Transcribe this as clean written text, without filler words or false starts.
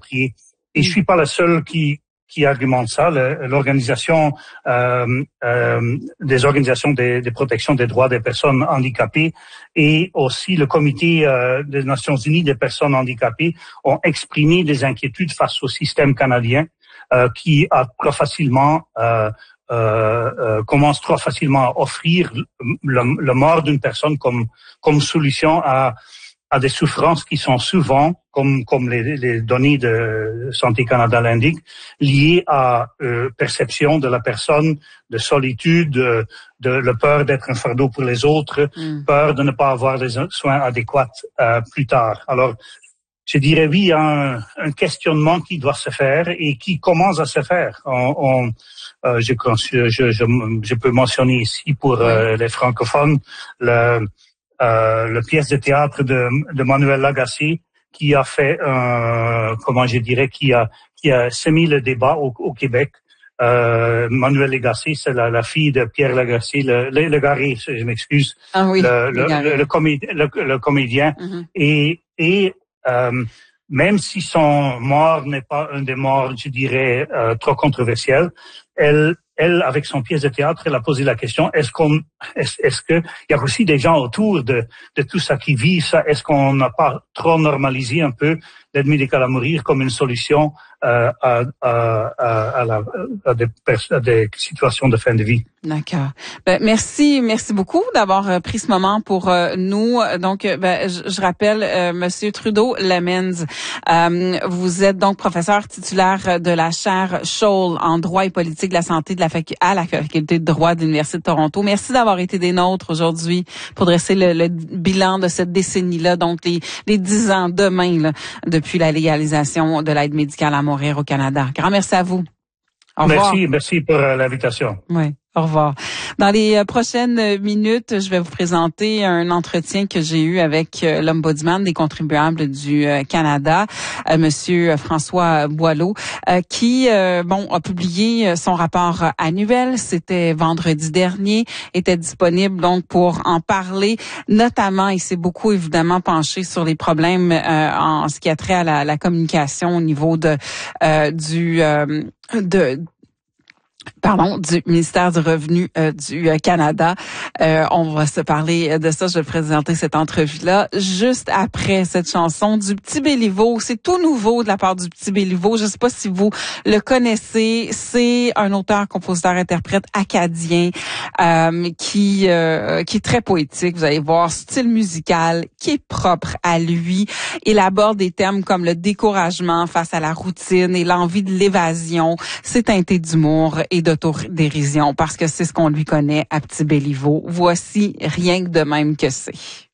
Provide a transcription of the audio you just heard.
appropriée. Et je suis pas la seule qui argumente ça. L'organisation des organisations de protection des droits des personnes handicapées et aussi le comité des Nations Unies des personnes handicapées ont exprimé des inquiétudes face au système canadien qui a trop facilement commence trop facilement à offrir la mort d'une personne comme solution à des souffrances qui sont souvent, comme les données de Santé Canada l'indiquent, liées à perception de la personne, de solitude, de la peur d'être un fardeau pour les autres, peur de ne pas avoir les soins adéquats plus tard. Alors, je dirais oui, il y a un questionnement qui doit se faire et qui commence à se faire. Je peux mentionner ici pour les francophones la pièce de théâtre de Manuel Lagacé qui a fait qui a sémé le débat au Québec. Manuel Lagacé, c'est la fille de Pierre Lagacé, le Garé, je m'excuse. Ah oui, le comédien. Mm-hmm. Et même si son mort n'est pas un des morts, je dirais, trop controversiels, elle, avec son pièce de théâtre, elle a posé la question, est-ce que, il y a aussi des gens autour de tout ça qui vivent ça, est-ce qu'on n'a pas trop normalisé un peu l'aide médicale à mourir comme une solution à des situations de fin de vie? D'accord. Merci beaucoup d'avoir pris ce moment pour nous. Donc, je rappelle, Monsieur Trudeau-Lemens, vous êtes donc professeur titulaire de la chaire Scholl en droit et politique de la santé à la faculté de droit de l'Université de Toronto. Merci d'avoir été des nôtres aujourd'hui pour dresser le bilan de cette décennie-là, donc les 10 ans demain là, depuis la légalisation de l'aide médicale à mourir au Canada. Grand merci à vous. Au revoir. Merci pour l'invitation. Oui. Au revoir. Dans les prochaines minutes, je vais vous présenter un entretien que j'ai eu avec l'Ombudsman des contribuables du Canada, Monsieur François Boileau, qui a publié son rapport annuel. C'était vendredi dernier, était disponible donc pour en parler. Notamment, il s'est beaucoup évidemment penché sur les problèmes en ce qui a trait à la communication au niveau du ministère du Revenu du Canada. On va se parler de ça. Je vais présenter cette entrevue-là juste après cette chanson du Petit Béliveau. C'est tout nouveau de la part du Petit Béliveau. Je ne sais pas si vous le connaissez. C'est un auteur, compositeur, interprète acadien qui est très poétique. Vous allez voir, style musical qui est propre à lui. Il aborde des thèmes comme le découragement face à la routine et l'envie de l'évasion. C'est teinté d'humour et d'autodérision parce que c'est ce qu'on lui connaît à Petit Béliveau. Voici Rien que de même que c'est.